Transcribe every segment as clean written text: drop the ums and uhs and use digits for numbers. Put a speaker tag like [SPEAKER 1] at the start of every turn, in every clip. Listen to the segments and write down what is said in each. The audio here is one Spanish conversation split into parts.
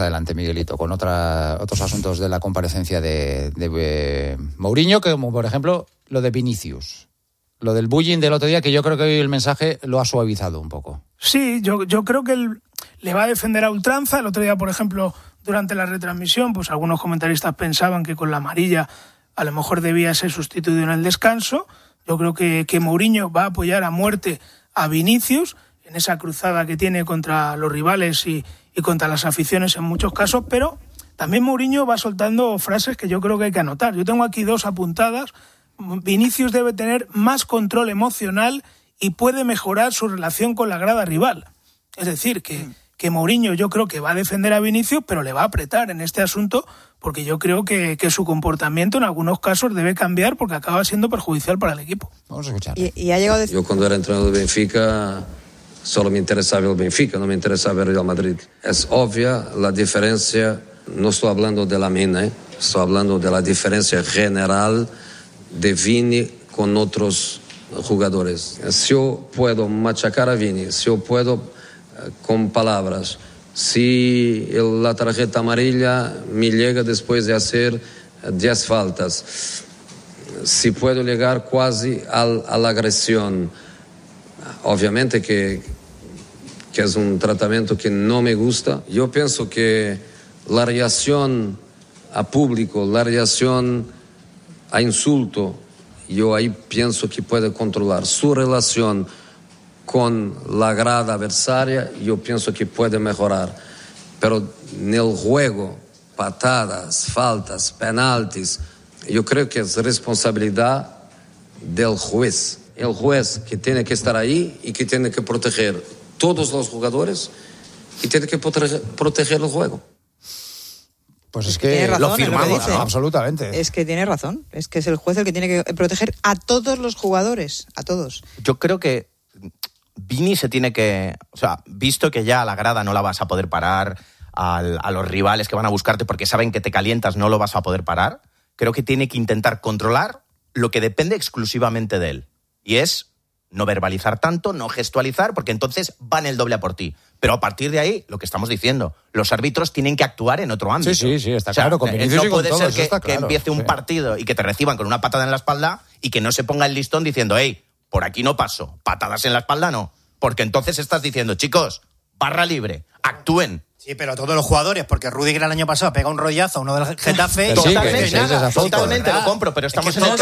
[SPEAKER 1] adelante, Miguelito, con otros asuntos de la comparecencia de Mourinho, como por ejemplo lo de Vinicius. Lo del bullying del otro día, que yo creo que hoy el mensaje lo ha suavizado un poco.
[SPEAKER 2] Sí, yo creo que él le va a defender a ultranza. El otro día, por ejemplo, durante la retransmisión, pues algunos comentaristas pensaban que con la amarilla a lo mejor debía ser sustituido en el descanso. Yo creo que Mourinho va a apoyar a muerte a Vinicius en esa cruzada que tiene contra los rivales y contra las aficiones en muchos casos, pero también Mourinho va soltando frases que yo creo que hay que anotar. Yo tengo aquí 2 apuntadas. Vinicius debe tener más control emocional y puede mejorar su relación con la grada rival. Es decir, que Mourinho yo creo que va a defender a Vinicius, pero le va a apretar en este asunto, porque yo creo que su comportamiento en algunos casos debe cambiar porque acaba siendo perjudicial para el equipo.
[SPEAKER 1] Vamos a escuchar.
[SPEAKER 3] Y ha llegado
[SPEAKER 4] Yo cuando era entrenador de Benfica solo me interesaba el Benfica, no me interesaba el Real Madrid. Es obvia la diferencia, no estoy hablando de la mina, estoy hablando de la diferencia general de Vini con otros jugadores. Si yo puedo machacar a Vini, si yo puedo con palabras, si la tarjeta amarilla me llega después de hacer 10 faltas, si puedo llegar casi a la agresión, obviamente que es un tratamiento que no me gusta. Yo pienso que la reacción a público, la reacción a insulto, yo ahí pienso que puede controlar su relación con la grada adversaria, yo pienso que puede mejorar. Pero en el juego, patadas, faltas, penaltis, yo creo que es responsabilidad del juez. El juez que tiene que estar ahí y que tiene que proteger todos los jugadores y tiene que proteger el juego.
[SPEAKER 1] Pues es que
[SPEAKER 3] razón,
[SPEAKER 1] lo firmamos,
[SPEAKER 3] ¿no?
[SPEAKER 1] Absolutamente.
[SPEAKER 3] Es que tiene razón, es que es el juez el que tiene que proteger a todos los jugadores, a todos.
[SPEAKER 5] Yo creo que Vini se tiene que... O sea, visto que ya a la grada no la vas a poder parar, a los rivales que van a buscarte porque saben que te calientas no lo vas a poder parar, creo que tiene que intentar controlar lo que depende exclusivamente de él. Y es no verbalizar tanto, no gestualizar, porque entonces van el doble a por ti. Pero a partir de ahí, lo que estamos diciendo, los árbitros tienen que actuar en otro ámbito.
[SPEAKER 1] Sí, está claro. Con Vinicius
[SPEAKER 5] no
[SPEAKER 1] y con
[SPEAKER 5] puede
[SPEAKER 1] todo,
[SPEAKER 5] ser
[SPEAKER 1] claro,
[SPEAKER 5] que empiece un partido y que te reciban con una patada en la espalda y que no se ponga el listón diciendo, hey, por aquí no paso, patadas en la espalda no. Porque entonces estás diciendo, chicos, barra libre, actúen.
[SPEAKER 6] Sí, pero todos los jugadores, porque Rüdiger el año pasado pega un rollazo a uno del Getafe.
[SPEAKER 5] Totalmente lo compro, pero estamos en el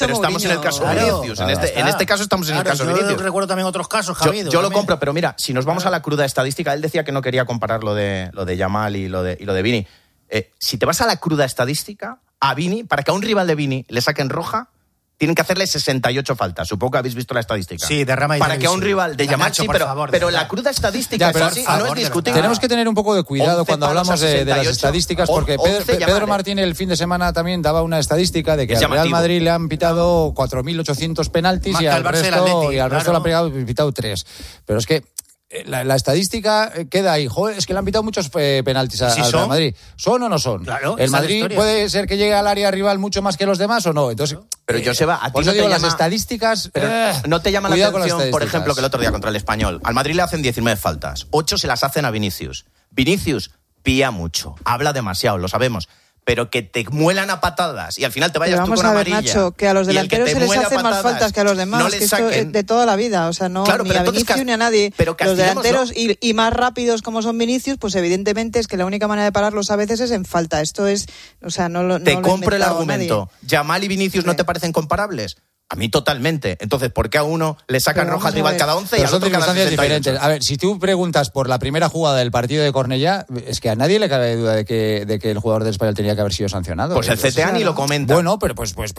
[SPEAKER 5] caso de Vinicius. En este caso estamos en el caso de Vinicius.
[SPEAKER 6] Yo recuerdo también otros casos, Javi.
[SPEAKER 5] Yo lo compro, pero mira, si nos vamos a la cruda estadística, él decía que no quería comparar lo de Yamal y lo de Vini. Si te vas a la cruda estadística, a Vini, para que a un rival de Vini le saquen roja, tienen que hacerle 68 faltas. Supongo que habéis visto la estadística.
[SPEAKER 6] Sí, derrama y
[SPEAKER 5] para que a un rival de Yamal, sí, pero la cruda estadística es así, no es discutible.
[SPEAKER 1] Tenemos que tener un poco de cuidado cuando hablamos de las estadísticas, porque Pedro Martín el fin de semana también daba una estadística de que al Real Madrid le han pitado 4.800 penaltis y al resto le han pitado 3. Pero es que la estadística queda ahí. Joder, es que le han pitado muchos penaltis al Real Madrid. ¿Son o no son?
[SPEAKER 6] Claro,
[SPEAKER 1] ¿El Madrid puede ser que llegue al área rival mucho más que los demás o no? Entonces,
[SPEAKER 5] pero Joseba, a ti no te
[SPEAKER 1] digo,
[SPEAKER 5] llama...
[SPEAKER 1] las estadísticas...
[SPEAKER 5] Pero no te llama la atención, por ejemplo, que el otro día contra el Español, al Madrid le hacen 19 faltas, 8 se las hacen a Vinicius. Vinicius pía mucho, habla demasiado, lo sabemos, pero que te muelan a patadas y al final te vayas tú con amarilla.
[SPEAKER 3] Vamos a ver, Nacho, que a los delanteros se les hacen más faltas que a los demás, que esto es de toda la vida, o sea, no claro, ni a Vinicius ni a nadie. Los delanteros y más rápidos como son Vinicius, pues evidentemente es que la única manera de pararlos a veces es en falta. Esto es, o sea, no
[SPEAKER 5] te compro el argumento. ¿Yamal y Vinicius no te parecen comparables? A mí totalmente. Entonces, ¿por qué a uno le sacan roja al rival cada 11 y al otro cada 68? Son circunstancias diferentes.
[SPEAKER 1] A ver, si tú preguntas por la primera jugada del partido de Cornellá, es que a nadie le cabe duda de que el jugador del Español tenía que haber sido sancionado.
[SPEAKER 5] Pues el CTA ni lo comenta.
[SPEAKER 1] Bueno, pero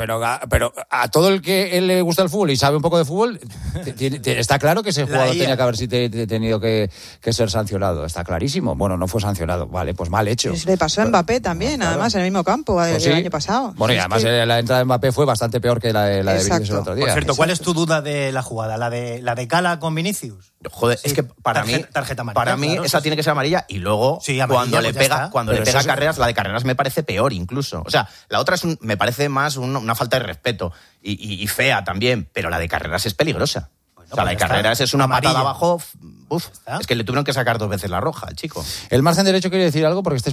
[SPEAKER 1] a todo el que él le gusta el fútbol y sabe un poco de fútbol, está claro que ese jugador tenía que haber tenido que ser sancionado. Está clarísimo. Bueno, no fue sancionado. Vale, pues mal hecho.
[SPEAKER 3] Pues le pasó a Mbappé también, claro. Además, en el mismo campo el año pasado.
[SPEAKER 1] Bueno, y además la entrada de Mbappé fue bastante peor que la de Vinicius. El otro día.
[SPEAKER 6] Por cierto, ¿cuál es tu duda de la jugada? ¿La de Cala con Vinicius?
[SPEAKER 5] Joder, sí, es que para mí claro, esa tiene que ser amarilla y luego cuando le pega Carreras, la de Carreras me parece peor incluso. O sea, la otra me parece más una falta de respeto y fea también, pero la de Carreras es peligrosa. O sea, la de Carreras es una patada abajo. Es que le tuvieron que sacar 2 veces la roja al chico.
[SPEAKER 1] El margen derecho quiere decir algo porque